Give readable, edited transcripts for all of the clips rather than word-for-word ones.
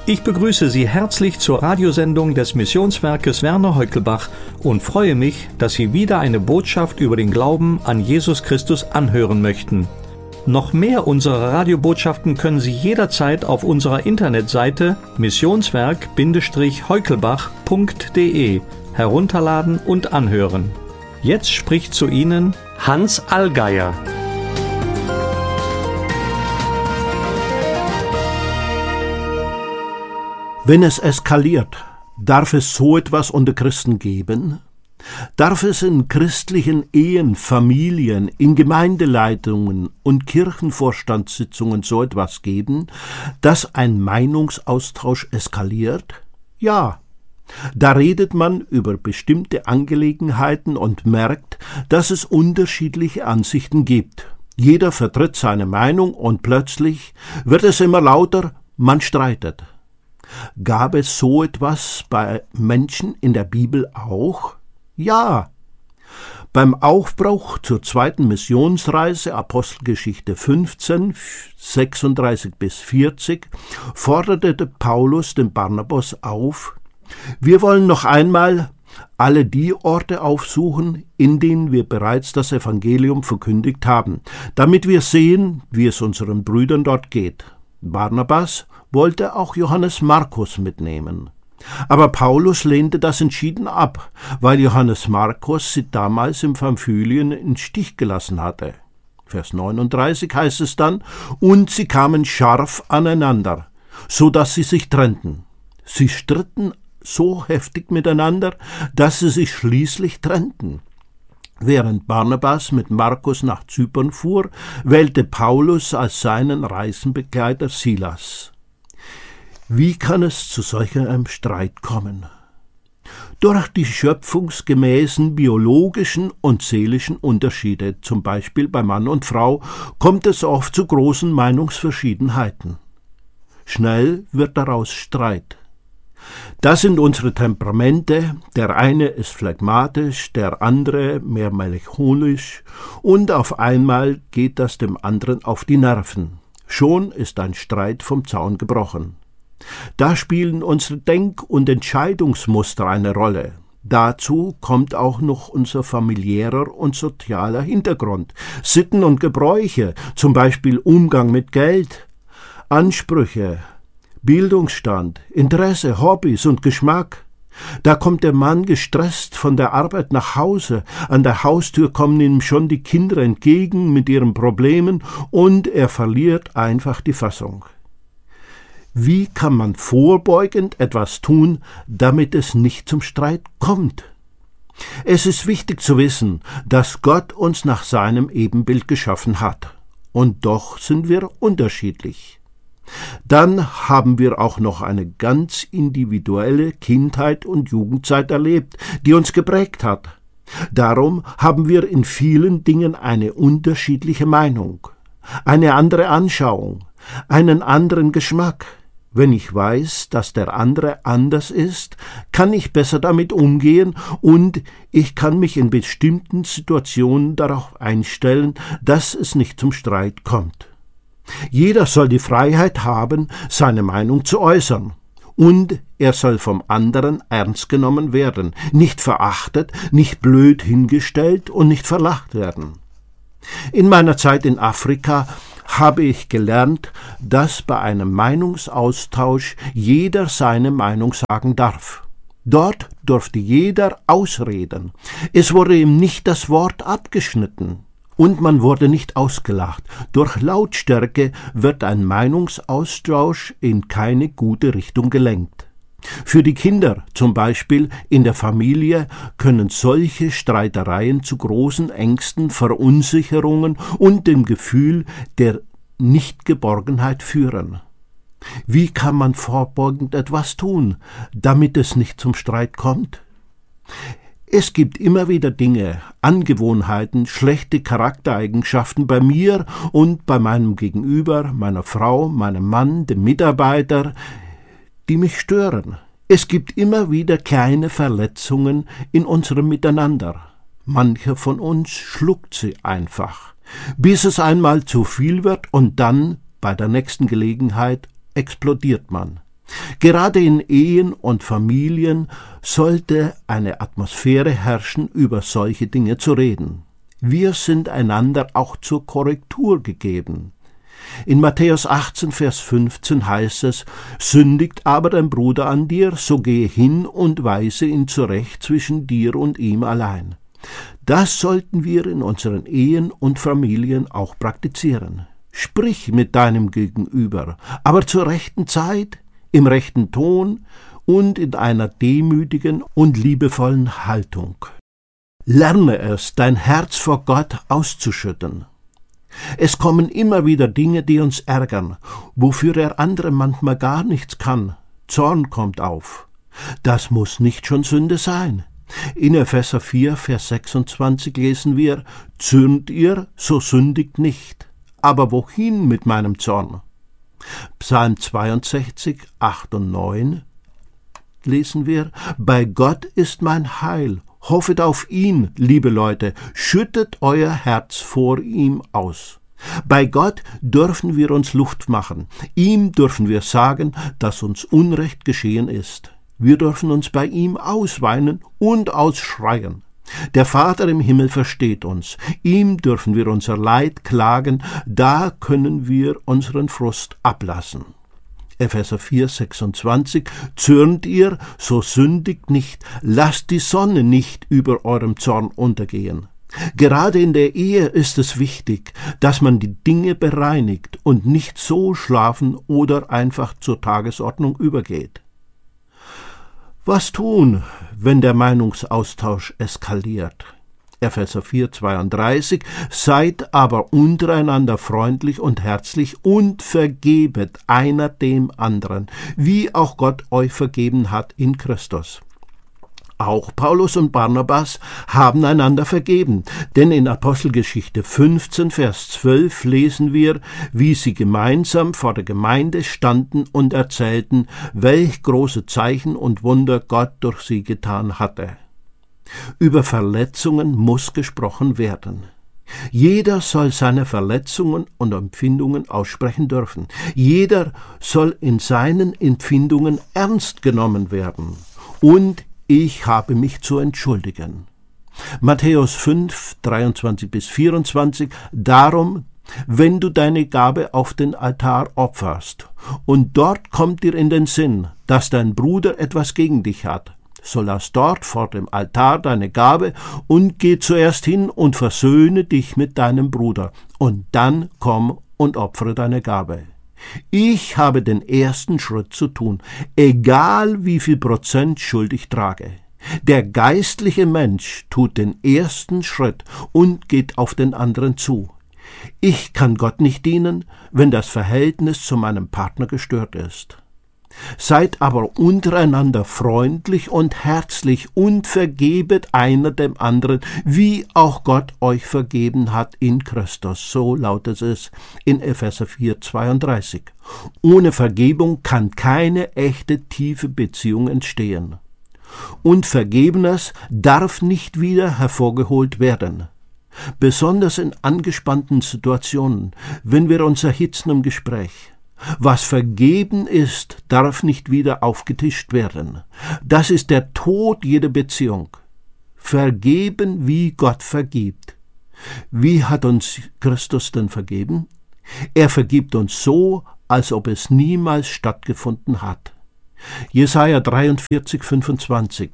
Ich begrüße Sie herzlich zur Radiosendung des Missionswerkes Werner Heukelbach und freue mich, dass Sie wieder eine Botschaft über den Glauben an Jesus Christus anhören möchten. Noch mehr unserer Radiobotschaften können Sie jederzeit auf unserer Internetseite missionswerk-heukelbach.de herunterladen und anhören. Jetzt spricht zu Ihnen Hans Allgeier. Wenn es eskaliert, darf es so etwas unter Christen geben? Darf es in christlichen Ehen, Familien, in Gemeindeleitungen und Kirchenvorstandssitzungen so etwas geben, dass ein Meinungsaustausch eskaliert? Ja. Da redet man über bestimmte Angelegenheiten und merkt, dass es unterschiedliche Ansichten gibt. Jeder vertritt seine Meinung und plötzlich wird es immer lauter, man streitet. Gab es so etwas bei Menschen in der Bibel auch? Ja. Beim Aufbruch zur zweiten Missionsreise, Apostelgeschichte 15, 36-40, forderte Paulus den Barnabas auf: Wir wollen noch einmal alle die Orte aufsuchen, in denen wir bereits das Evangelium verkündigt haben, damit wir sehen, wie es unseren Brüdern dort geht. Barnabas wollte auch Johannes Markus mitnehmen. Aber Paulus lehnte das entschieden ab, weil Johannes Markus sie damals im Pamphylien in Stich gelassen hatte. Vers 39 heißt es dann: Und sie kamen scharf aneinander, so dass sie sich trennten. Sie stritten so heftig miteinander, dass sie sich schließlich trennten. Während Barnabas mit Markus nach Zypern fuhr, wählte Paulus als seinen Reisenbegleiter Silas. Wie kann es zu solch einem Streit kommen? Durch die schöpfungsgemäßen biologischen und seelischen Unterschiede, zum Beispiel bei Mann und Frau, kommt es oft zu großen Meinungsverschiedenheiten. Schnell wird daraus Streit. Das sind unsere Temperamente, der eine ist phlegmatisch, der andere mehr melancholisch, und auf einmal geht das dem anderen auf die Nerven. Schon ist ein Streit vom Zaun gebrochen. Da spielen unsere Denk- und Entscheidungsmuster eine Rolle. Dazu kommt auch noch unser familiärer und sozialer Hintergrund, Sitten und Gebräuche, zum Beispiel Umgang mit Geld, Ansprüche, Bildungsstand, Interesse, Hobbys und Geschmack. Da kommt der Mann gestresst von der Arbeit nach Hause, an der Haustür kommen ihm schon die Kinder entgegen mit ihren Problemen und er verliert einfach die Fassung. Wie kann man vorbeugend etwas tun, damit es nicht zum Streit kommt? Es ist wichtig zu wissen, dass Gott uns nach seinem Ebenbild geschaffen hat. Und doch sind wir unterschiedlich. Dann haben wir auch noch eine ganz individuelle Kindheit und Jugendzeit erlebt, die uns geprägt hat. Darum haben wir in vielen Dingen eine unterschiedliche Meinung, eine andere Anschauung, einen anderen Geschmack. Wenn ich weiß, dass der andere anders ist, kann ich besser damit umgehen und ich kann mich in bestimmten Situationen darauf einstellen, dass es nicht zum Streit kommt. Jeder soll die Freiheit haben, seine Meinung zu äußern. Und er soll vom anderen ernst genommen werden, nicht verachtet, nicht blöd hingestellt und nicht verlacht werden. In meiner Zeit in Afrika habe ich gelernt, dass bei einem Meinungsaustausch jeder seine Meinung sagen darf. Dort durfte jeder ausreden. Es wurde ihm nicht das Wort abgeschnitten. Und man wurde nicht ausgelacht. Durch Lautstärke wird ein Meinungsaustausch in keine gute Richtung gelenkt. Für die Kinder, zum Beispiel in der Familie, können solche Streitereien zu großen Ängsten, Verunsicherungen und dem Gefühl der Nichtgeborgenheit führen. Wie kann man vorbeugend etwas tun, damit es nicht zum Streit kommt? Es gibt immer wieder Dinge, Angewohnheiten, schlechte Charaktereigenschaften bei mir und bei meinem Gegenüber, meiner Frau, meinem Mann, dem Mitarbeiter, die mich stören. Es gibt immer wieder kleine Verletzungen in unserem Miteinander. Mancher von uns schluckt sie einfach, bis es einmal zu viel wird und dann, bei der nächsten Gelegenheit, explodiert man. Gerade in Ehen und Familien sollte eine Atmosphäre herrschen, über solche Dinge zu reden. Wir sind einander auch zur Korrektur gegeben. In Matthäus 18, Vers 15 heißt es: Sündigt aber dein Bruder an dir, so gehe hin und weise ihn zurecht zwischen dir und ihm allein. Das sollten wir in unseren Ehen und Familien auch praktizieren. Sprich mit deinem Gegenüber, aber zur rechten Zeit, im rechten Ton und in einer demütigen und liebevollen Haltung. Lerne es, dein Herz vor Gott auszuschütten. Es kommen immer wieder Dinge, die uns ärgern, wofür der andere manchmal gar nichts kann. Zorn kommt auf. Das muss nicht schon Sünde sein. In Epheser 4, Vers 26 lesen wir: Zürnt ihr, so sündigt nicht. Aber wohin mit meinem Zorn? Psalm 62, 8 und 9 lesen wir: Bei Gott ist mein Heil. Hoffet auf ihn, liebe Leute, schüttet euer Herz vor ihm aus. Bei Gott dürfen wir uns Luft machen. Ihm dürfen wir sagen, dass uns Unrecht geschehen ist. Wir dürfen uns bei ihm ausweinen und ausschreien. Der Vater im Himmel versteht uns. Ihm dürfen wir unser Leid klagen. Da können wir unseren Frust ablassen. Epheser 4, 26: Zürnt ihr, so sündigt nicht, lasst die Sonne nicht über eurem Zorn untergehen. Gerade in der Ehe ist es wichtig, dass man die Dinge bereinigt und nicht so schlafen oder einfach zur Tagesordnung übergeht. Was tun, wenn der Meinungsaustausch eskaliert? Epheser 4, 32: Seid aber untereinander freundlich und herzlich und vergebet einer dem anderen, wie auch Gott euch vergeben hat in Christus. Auch Paulus und Barnabas haben einander vergeben, denn in Apostelgeschichte 15, Vers 12 lesen wir, wie sie gemeinsam vor der Gemeinde standen und erzählten, welch große Zeichen und Wunder Gott durch sie getan hatte. Über Verletzungen muss gesprochen werden. Jeder soll seine Verletzungen und Empfindungen aussprechen dürfen. Jeder soll in seinen Empfindungen ernst genommen werden. Und ich habe mich zu entschuldigen. Matthäus 5, 23-24: Darum, wenn du deine Gabe auf den Altar opferst, und dort kommt dir in den Sinn, dass dein Bruder etwas gegen dich hat, so lass dort vor dem Altar deine Gabe und geh zuerst hin und versöhne dich mit deinem Bruder, und dann komm und opfere deine Gabe. Ich habe den ersten Schritt zu tun, egal wie viel Prozent Schuld ich trage. Der geistliche Mensch tut den ersten Schritt und geht auf den anderen zu. Ich kann Gott nicht dienen, wenn das Verhältnis zu meinem Partner gestört ist. Seid aber untereinander freundlich und herzlich und vergebet einer dem anderen, wie auch Gott euch vergeben hat in Christus. So lautet es in Epheser 4, 32. Ohne Vergebung kann keine echte, tiefe Beziehung entstehen. Und Vergebenes darf nicht wieder hervorgeholt werden. Besonders in angespannten Situationen, wenn wir uns erhitzen im Gespräch. Was vergeben ist, darf nicht wieder aufgetischt werden. Das ist der Tod jeder Beziehung. Vergeben, wie Gott vergibt. Wie hat uns Christus denn vergeben? Er vergibt uns so, als ob es niemals stattgefunden hat. Jesaja 43, 25: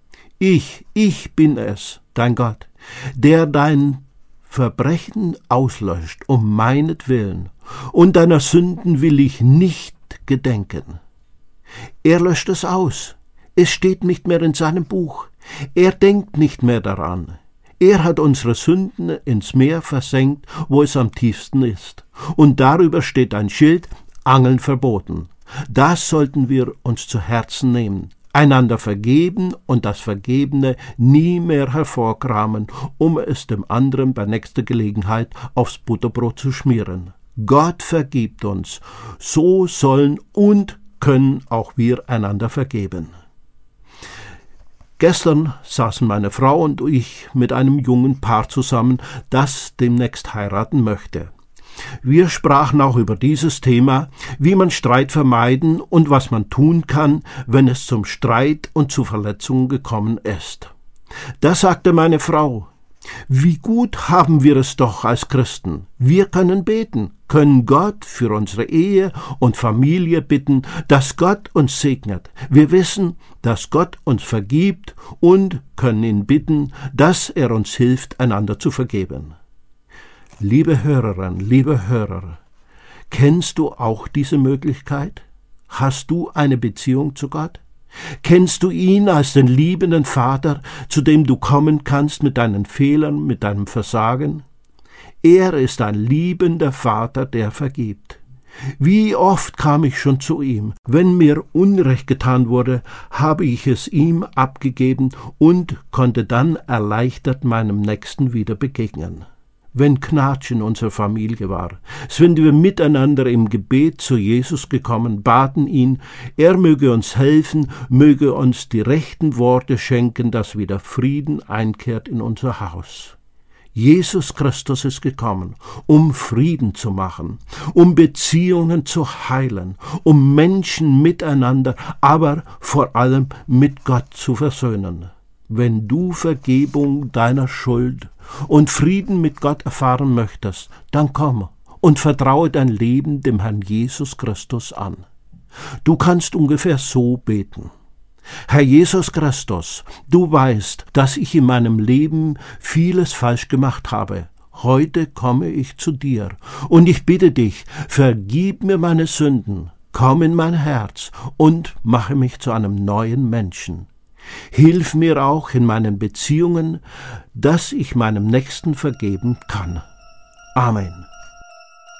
Ich bin es, dein Gott, der dein Verbrechen auslöscht um meinetwillen, und deiner Sünden will ich nicht gedenken. Er löscht es aus. Es steht nicht mehr in seinem Buch. Er denkt nicht mehr daran. Er hat unsere Sünden ins Meer versenkt, wo es am tiefsten ist. Und darüber steht ein Schild: Angeln verboten. Das sollten wir uns zu Herzen nehmen. Einander vergeben und das Vergebene nie mehr hervorkramen, um es dem anderen bei nächster Gelegenheit aufs Butterbrot zu schmieren. Gott vergibt uns. So sollen und können auch wir einander vergeben. Gestern saßen meine Frau und ich mit einem jungen Paar zusammen, das demnächst heiraten möchte. Wir sprachen auch über dieses Thema, wie man Streit vermeiden und was man tun kann, wenn es zum Streit und zu Verletzungen gekommen ist. Da sagte meine Frau: Wie gut haben wir es doch als Christen. Wir können beten, können Gott für unsere Ehe und Familie bitten, dass Gott uns segnet. Wir wissen, dass Gott uns vergibt und können ihn bitten, dass er uns hilft, einander zu vergeben. Liebe Hörerin, liebe Hörer, kennst du auch diese Möglichkeit? Hast du eine Beziehung zu Gott? Kennst du ihn als den liebenden Vater, zu dem du kommen kannst mit deinen Fehlern, mit deinem Versagen? Er ist ein liebender Vater, der vergibt. Wie oft kam ich schon zu ihm. Wenn mir Unrecht getan wurde, habe ich es ihm abgegeben und konnte dann erleichtert meinem Nächsten wieder begegnen. Wenn Knatsch in unserer Familie war, sind wir miteinander im Gebet zu Jesus gekommen, baten ihn, er möge uns helfen, möge uns die rechten Worte schenken, dass wieder Frieden einkehrt in unser Haus. Jesus Christus ist gekommen, um Frieden zu machen, um Beziehungen zu heilen, um Menschen miteinander, aber vor allem mit Gott zu versöhnen. Wenn du Vergebung deiner Schuld und Frieden mit Gott erfahren möchtest, dann komm und vertraue dein Leben dem Herrn Jesus Christus an. Du kannst ungefähr so beten: Herr Jesus Christus, du weißt, dass ich in meinem Leben vieles falsch gemacht habe. Heute komme ich zu dir und ich bitte dich, vergib mir meine Sünden, komm in mein Herz und mache mich zu einem neuen Menschen. Hilf mir auch in meinen Beziehungen, dass ich meinem Nächsten vergeben kann. Amen.